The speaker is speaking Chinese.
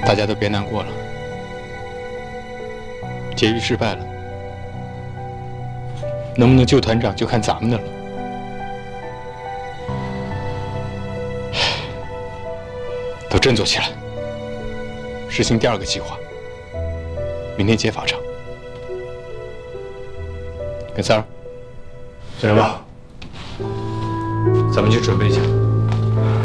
大家都别难过了，劫狱失败了，能不能救团长就看咱们的了。都振作起来，实行第2个计划。明天接法场。跟三儿，小人吧，咱们去准备去。